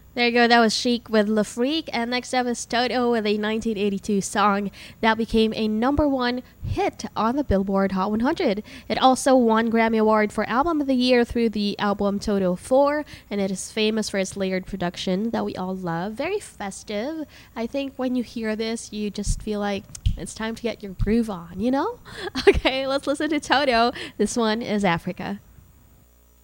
There you go. That was Chic with Le Freak. And next up is Toto with a 1982 song that became a number one hit on the Billboard Hot 100. It also won Grammy Award for Album of the Year through the album Toto 4, and it is famous for its layered production that we all love. Very festive. I think when you hear this, you just feel like it's time to get your groove on, you know? Okay, let's listen to Toto. This one is Africa.